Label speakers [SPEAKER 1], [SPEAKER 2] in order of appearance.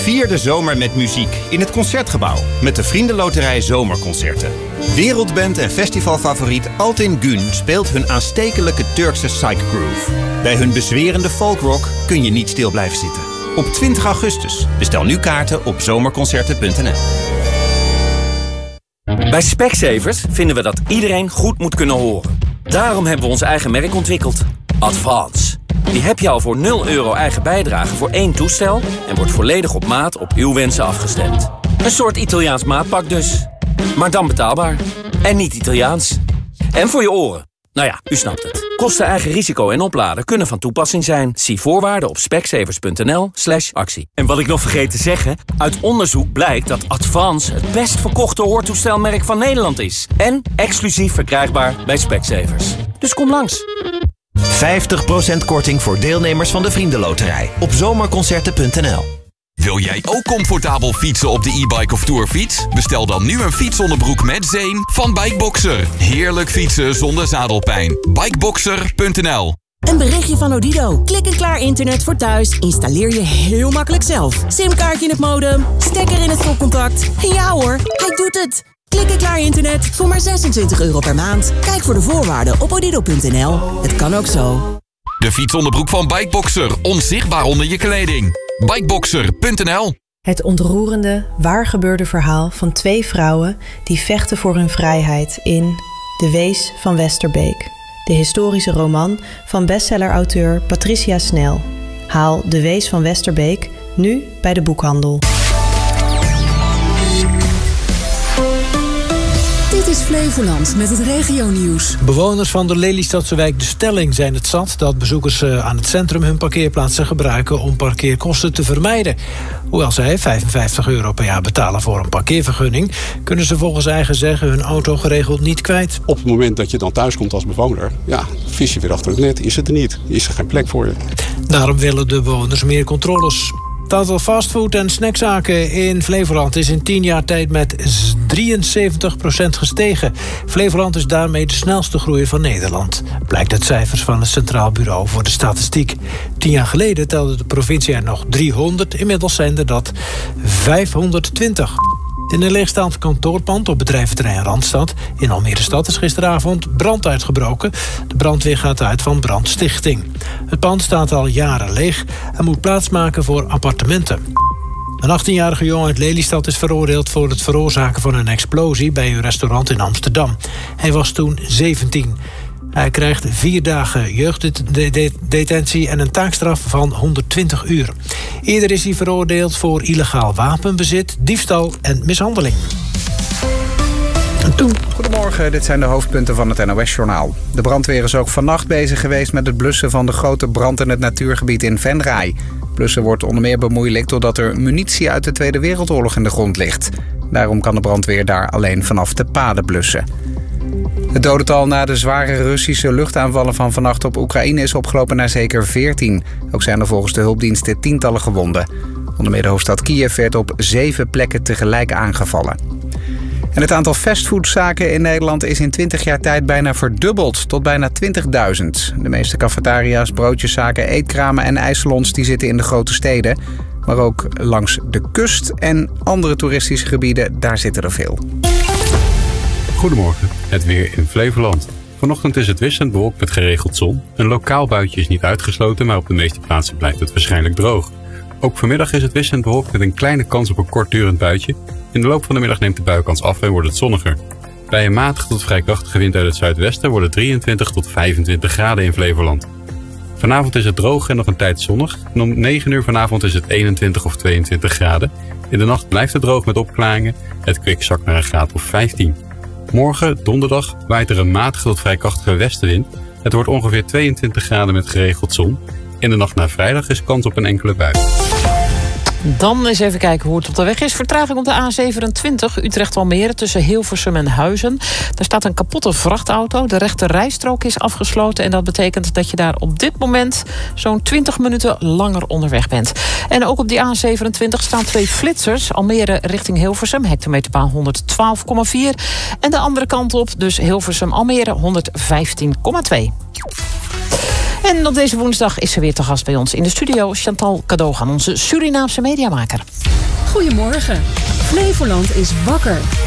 [SPEAKER 1] Vier de zomer met muziek in het Concertgebouw met de Vriendenloterij Zomerconcerten. Wereldband en festivalfavoriet Altin Gün speelt hun aanstekelijke Turkse psychgroove. Bij hun bezwerende folkrock kun je niet stil blijven zitten. Op 20 augustus. Bestel nu kaarten op zomerconcerten.nl.
[SPEAKER 2] Bij Specsavers vinden we dat iedereen goed moet kunnen horen. Daarom hebben we ons eigen merk ontwikkeld. Advance. Die heb je al voor €0 eigen bijdrage voor 1 toestel en wordt volledig op maat op uw wensen afgestemd. Een soort Italiaans maatpak dus. Maar dan betaalbaar. En niet Italiaans. En voor je oren. Nou ja, u snapt het. Kosten, eigen risico en opladen kunnen van toepassing zijn. Zie voorwaarden op specsavers.nl/actie. En wat ik nog vergeet te zeggen, uit onderzoek blijkt dat Advance het best verkochte hoortoestelmerk van Nederland is. En exclusief verkrijgbaar bij Specsavers. Dus kom langs.
[SPEAKER 3] 50% korting voor deelnemers van de Vriendenloterij op zomerconcerten.nl.
[SPEAKER 4] Wil jij ook comfortabel fietsen op de e-bike of tourfiets? Bestel dan nu een fietsonderbroek met zeem van Bikeboxer. Heerlijk fietsen zonder zadelpijn. Bikeboxer.nl.
[SPEAKER 5] Een berichtje van Odido. Klik en klaar internet voor thuis. Installeer je heel makkelijk zelf. Simkaartje in het modem, stekker in het stopcontact. En ja hoor, hij doet het. Klik en klaar internet voor maar €26 per maand. Kijk voor de voorwaarden op odido.nl. Het kan ook zo.
[SPEAKER 4] De fietsonderbroek van Bikeboxer. Onzichtbaar onder je kleding. Bikeboxer.nl.
[SPEAKER 6] Het ontroerende, waargebeurde verhaal van 2 vrouwen die vechten voor hun vrijheid in De Wees van Westerbeek. De historische roman van bestsellerauteur Patricia Snel. Haal De Wees van Westerbeek nu bij de boekhandel.
[SPEAKER 7] Dit is Flevoland met het regionieuws.
[SPEAKER 8] Bewoners van de Lelystadse wijk De Stelling zijn het zat dat bezoekers aan het centrum hun parkeerplaatsen gebruiken om parkeerkosten te vermijden. Hoewel zij €55 per jaar betalen voor een parkeervergunning, kunnen ze volgens eigen zeggen hun auto geregeld niet kwijt.
[SPEAKER 9] Op het moment dat je dan thuis komt als bewoner, vis je weer achter het net. Is het er niet? Is er geen plek voor je?
[SPEAKER 8] Daarom willen de bewoners meer controles. Het aantal fastfood- en snackzaken in Flevoland is in 10 jaar tijd met 73% gestegen. Flevoland is daarmee de snelste groeier van Nederland. Blijkt uit cijfers van het Centraal Bureau voor de Statistiek. 10 jaar geleden telde de provincie er nog 300. Inmiddels zijn er dat 520. In een leegstaand kantoorpand op bedrijventerrein Randstad in Almere Stad is gisteravond brand uitgebroken. De brandweer gaat uit van brandstichting. Het pand staat al jaren leeg en moet plaatsmaken voor appartementen. Een 18-jarige jongen uit Lelystad is veroordeeld voor het veroorzaken van een explosie bij een restaurant in Amsterdam. Hij was toen 17. Hij krijgt 4 dagen jeugddetentie en een taakstraf van 120 uur. Eerder is hij veroordeeld voor illegaal wapenbezit, diefstal en mishandeling. En toen...
[SPEAKER 10] Goedemorgen, dit zijn de hoofdpunten van het NOS-journaal. De brandweer is ook vannacht bezig geweest met het blussen van de grote brand in het natuurgebied in Venray. Blussen wordt onder meer bemoeilijkt doordat er munitie uit de Tweede Wereldoorlog in de grond ligt. Daarom kan de brandweer daar alleen vanaf de paden blussen. Het dodental na de zware Russische luchtaanvallen van vannacht op Oekraïne is opgelopen naar zeker 14. Ook zijn er volgens de hulpdiensten tientallen gewonden. Onder meer de hoofdstad Kiev werd op 7 plekken tegelijk aangevallen. En het aantal fastfoodzaken in Nederland is in 20 jaar tijd bijna verdubbeld, tot bijna 20.000. De meeste cafetaria's, broodjeszaken, eetkramen en ijssalons die zitten in de grote steden. Maar ook langs de kust en andere toeristische gebieden, daar zitten er veel.
[SPEAKER 11] Goedemorgen, het weer in Flevoland. Vanochtend is het wisselend bewolkt met geregeld zon. Een lokaal buitje is niet uitgesloten, maar op de meeste plaatsen blijft het waarschijnlijk droog. Ook vanmiddag is het wisselend bewolkt met een kleine kans op een kortdurend buitje. In de loop van de middag neemt de buienkans af en wordt het zonniger. Bij een matige tot vrij krachtige wind uit het zuidwesten wordt het 23 tot 25 graden in Flevoland. Vanavond is het droog en nog een tijd zonnig. En om 9 uur vanavond is het 21 of 22 graden. In de nacht blijft het droog met opklaringen. Het kwik zakt naar een graad of 15. Morgen, donderdag, waait er een matige tot vrij krachtige westenwind. Het wordt ongeveer 22 graden met geregeld zon. In de nacht naar vrijdag is kans op een enkele bui.
[SPEAKER 12] Dan eens even kijken hoe het op de weg is. Vertraging op de A27 Utrecht-Almere tussen Hilversum en Huizen. Daar staat een kapotte vrachtauto. De rechte rijstrook is afgesloten. En dat betekent dat je daar op dit moment zo'n 20 minuten langer onderweg bent. En ook op die A27 staan 2 flitsers. Almere richting Hilversum, hectometerpaal 112,4. En de andere kant op, dus Hilversum-Almere 115,2. En op deze woensdag is ze weer te gast bij ons in de studio. Chantal Cadogan, onze Surinaamse mediamaker.
[SPEAKER 7] Goedemorgen. Flevoland is wakker.